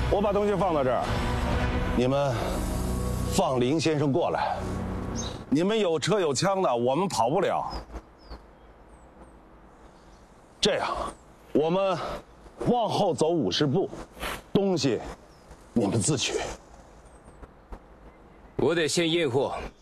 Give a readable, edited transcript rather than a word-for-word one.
我把东西放到这儿，你们放林先生过来。你们有车有枪的，我们跑不了。这样，我们往后走50步，东西你们自取。 我得先验货，